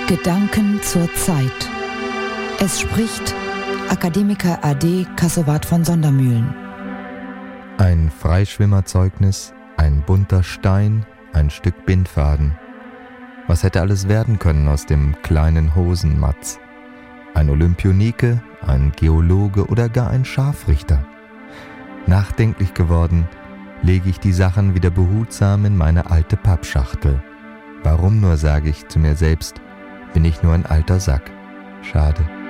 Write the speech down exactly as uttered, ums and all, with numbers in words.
Gedanken zur Zeit. Es spricht Akademiker A D Kassowat von Sondermühlen. Ein Freischwimmerzeugnis, ein bunter Stein, ein Stück Bindfaden. Was hätte alles werden können aus dem kleinen Hosenmatz? Ein Olympionike, ein Geologe oder gar ein Scharfrichter? Nachdenklich geworden, lege ich die Sachen wieder behutsam in meine alte Pappschachtel. Warum nur, sage ich zu mir selbst, bin ich nur ein alter Sack. Schade.